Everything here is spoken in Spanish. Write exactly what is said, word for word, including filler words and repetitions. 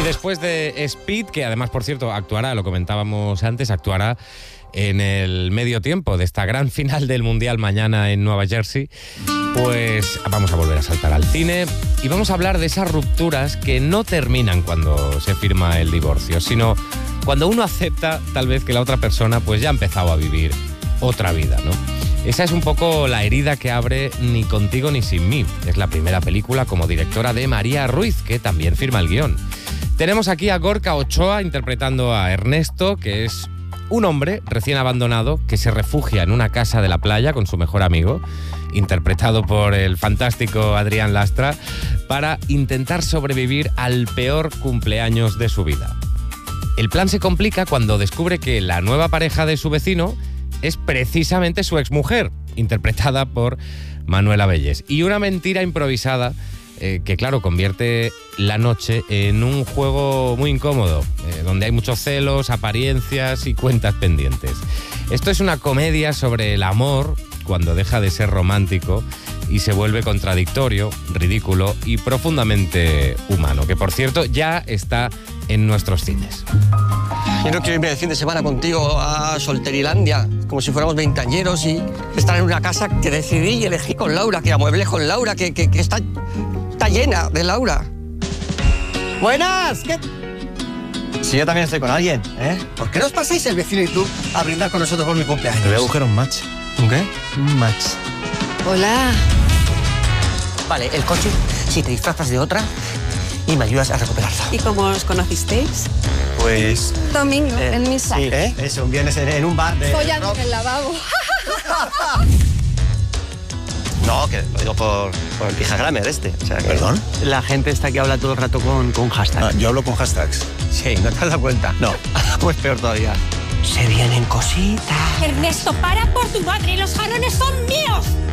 después de Speed, que además, por cierto, actuará, lo comentábamos antes, actuará en el medio tiempo de esta gran final del Mundial mañana en Nueva Jersey, pues vamos a volver a saltar al cine y vamos a hablar de esas rupturas que no terminan cuando se firma el divorcio, sino cuando uno acepta tal vez que la otra persona pues ya ha empezado a vivir otra vida, ¿no? Esa es un poco la herida que abre Ni contigo ni sin mí. Es la primera película como directora de María Ruiz, que también firma el guión. Tenemos aquí a Gorka Ochoa interpretando a Ernesto, que es un hombre recién abandonado que se refugia en una casa de la playa con su mejor amigo, interpretado por el fantástico Adrián Lastra, para intentar sobrevivir al peor cumpleaños de su vida. El plan se complica cuando descubre que la nueva pareja de su vecino es precisamente su exmujer, interpretada por Manuela Belles. Y una mentira improvisada eh, que, claro, convierte la noche en un juego muy incómodo, eh, donde hay muchos celos, apariencias y cuentas pendientes. Esto es una comedia sobre el amor cuando deja de ser romántico y se vuelve contradictorio, ridículo y profundamente humano, que por cierto ya está en nuestros cines. Yo no quiero irme de fin de semana contigo a Solterilandia, como si fuéramos veinteañeros y estar en una casa que decidí y elegí con Laura, que amueblé con Laura, que, que, que está, está llena de Laura. ¡Buenas! ¿Qué? Si yo también estoy con alguien, ¿eh? ¿Por qué no os pasáis el vecino y tú a brindar con nosotros por mi cumpleaños? Te voy a buscar un match. ¿Un qué? Un match. Hola. Vale, el coche, si te disfrazas de otra y me ayudas a recuperarlo. ¿Y cómo os conocisteis? Pues... Domingo, eh, en misa. Sí, ¿eh? Eso, un viernes en, en un bar de... Follando en el lavabo. No, que lo digo por, por el pijagrammer este. O sea, que ¿Perdón? La gente está que habla todo el rato con, con hashtag. Ah, yo hablo con hashtags. Sí, ¿no te has dado cuenta? No. Pues peor todavía. Se vienen cositas. Ernesto, para por tu madre, los jarrones son míos.